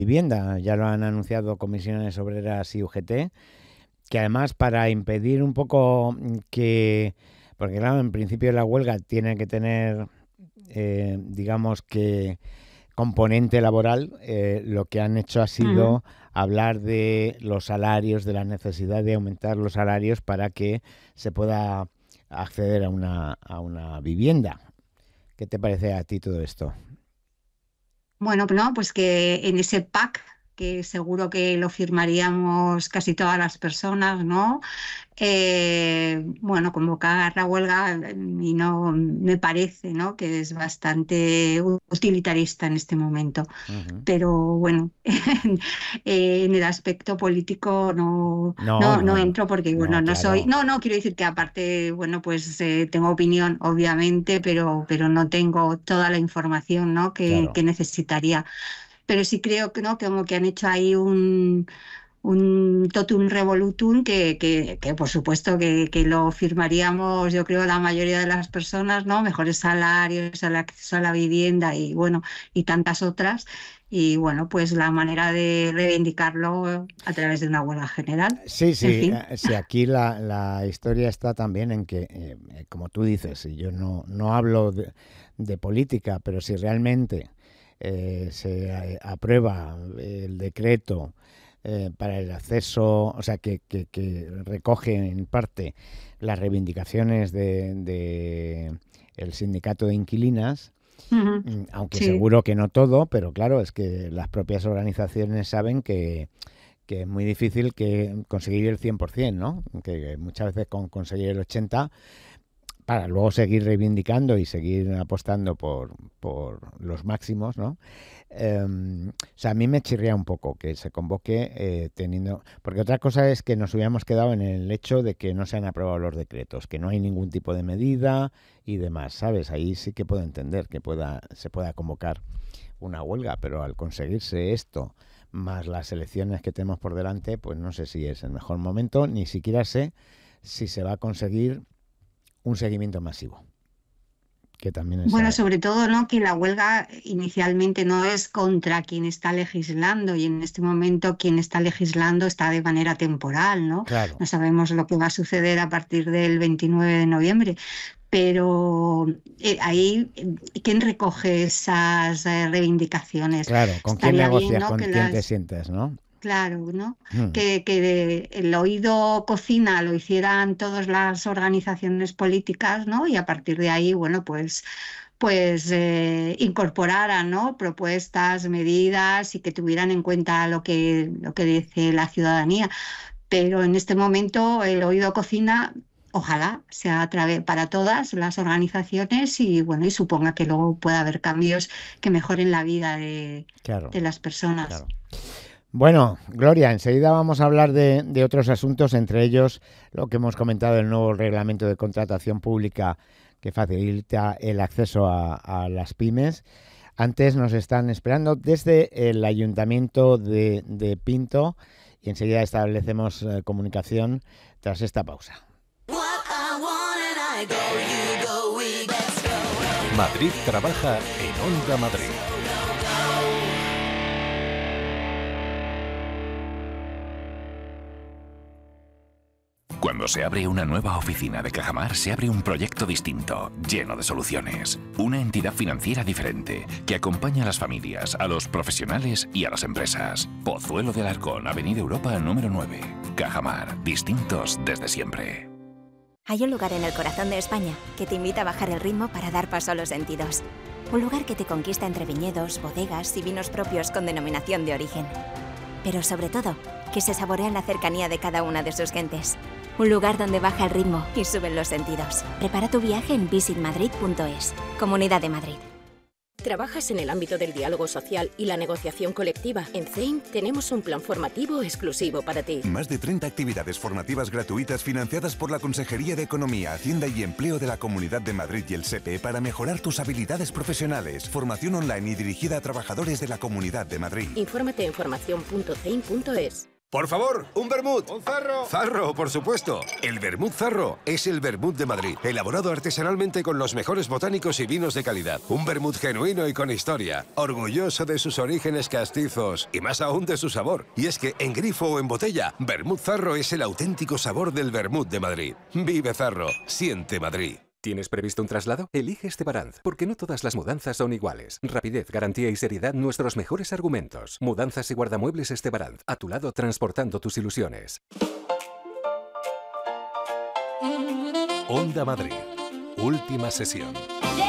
vivienda. Ya lo han anunciado comisiones obreras y UGT, que además para impedir un poco que, porque claro, en principio la huelga tiene que tener, digamos que componente laboral, lo que han hecho ha Ujú. sido hablar de los salarios, de la necesidad de aumentar los salarios para que se pueda acceder a una vivienda. ¿Qué te parece a ti todo esto? Bueno, no, pues que en ese pack, que seguro que lo firmaríamos casi todas las personas, ¿no? Bueno, convocar la huelga y no me parece, ¿no? Que es bastante utilitarista en este momento. Ujú. Pero bueno, en el aspecto político No, no no, no, entro porque, bueno, no, no soy, claro, no, quiero decir que aparte, bueno, pues tengo opinión, obviamente, pero no tengo toda la información, ¿no? claro. Que necesitaría. Pero sí creo que, ¿no? Que como que han hecho ahí totum revolutum que por supuesto que lo firmaríamos, yo creo, la mayoría de las personas, ¿no? Mejores salarios, el acceso a la vivienda y bueno, y tantas otras. Y bueno, pues la manera de reivindicarlo a través de una huelga general. Sí, En sí, fin. sí, aquí la historia está también en que, como tú dices, y yo no hablo de política, pero si realmente se aprueba el decreto para el acceso, o sea, que recoge en parte las reivindicaciones de el sindicato de inquilinas, Ujú. aunque Sí. seguro que no todo, pero claro, es que las propias organizaciones saben que es muy difícil que conseguir el 100%, ¿no? Que muchas veces con conseguir el 80% para luego seguir reivindicando y seguir apostando por los máximos, ¿no? O sea, a mí me chirría un poco que se convoque teniendo... Porque otra cosa es que nos hubiéramos quedado en el hecho de que no se han aprobado los decretos, que no hay ningún tipo de medida y demás, ¿sabes? Ahí sí que puedo entender que se pueda convocar una huelga, pero al conseguirse esto, más las elecciones que tenemos por delante, pues no sé si es el mejor momento, ni siquiera sé si se va a conseguir un seguimiento masivo, que también es... Bueno, sobre todo, ¿no? Que la huelga inicialmente no es contra quien está legislando y en este momento quien está legislando está de manera temporal, ¿no? Claro, No sabemos lo que va a suceder a partir del 29 de noviembre, pero ahí, ¿quién recoge esas reivindicaciones? claro, ¿con quién Estaría bien, negocias? ¿no? ¿Con Que quién te las sientes, no? Claro, ¿no? Mm, El oído cocina lo hicieran todas las organizaciones políticas, ¿no? Y a partir de ahí, bueno, pues incorporaran, ¿no? Propuestas, medidas y que tuvieran en cuenta lo que dice la ciudadanía. Pero en este momento el oído cocina, ojalá sea para todas las organizaciones y bueno, y suponga que luego pueda haber cambios que mejoren la vida claro, de las personas. claro. Bueno, Gloria, enseguida vamos a hablar de otros asuntos, entre ellos lo que hemos comentado, el nuevo reglamento de contratación pública que facilita el acceso a las pymes. Antes nos están esperando desde el Ayuntamiento de Pinto y enseguida establecemos comunicación tras esta pausa. Madrid trabaja en Onda Madrid. Cuando se abre una nueva oficina de Cajamar, se abre un proyecto distinto, lleno de soluciones. Una entidad financiera diferente, que acompaña a las familias, a los profesionales y a las empresas. Pozuelo de Alarcón, Avenida Europa número 9. Cajamar, distintos desde siempre. Hay un lugar en el corazón de España que te invita a bajar el ritmo para dar paso a los sentidos. Un lugar que te conquista entre viñedos, bodegas y vinos propios con denominación de origen. Pero sobre todo, que se saborea en la cercanía de cada una de sus gentes. Un lugar donde baja el ritmo y suben los sentidos. Prepara tu viaje en visitmadrid.es. Comunidad de Madrid. ¿Trabajas en el ámbito del diálogo social y la negociación colectiva? En CEIM tenemos un plan formativo exclusivo para ti. Más de 30 actividades formativas gratuitas financiadas por la Consejería de Economía, Hacienda y Empleo de la Comunidad de Madrid y el SEPE para mejorar tus habilidades profesionales. Formación online y dirigida a trabajadores de la Comunidad de Madrid. Infórmate en formación.ceim.es. Por favor, un vermut. ¡Un Zarro! Zarro, por supuesto. El vermut Zarro es el vermut de Madrid, elaborado artesanalmente con los mejores botánicos y vinos de calidad. Un vermut genuino y con historia, orgulloso de sus orígenes castizos y más aún de su sabor. Y es que en grifo o en botella, vermut Zarro es el auténtico sabor del vermut de Madrid. Vive Zarro, siente Madrid. ¿Tienes previsto un traslado? Elige Estebaranz, porque no todas las mudanzas son iguales. Rapidez, garantía y seriedad, nuestros mejores argumentos. Mudanzas y guardamuebles Estebaranz, a tu lado transportando tus ilusiones. Onda Madrid, última sesión.